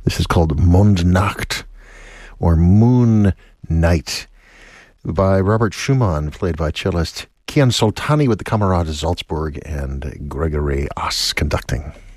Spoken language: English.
This is called Mondnacht, or Moon Night, by Robert Schumann, played by cellist Kian Soltani, with the Kamerad Salzburg and Gregory Ass conducting.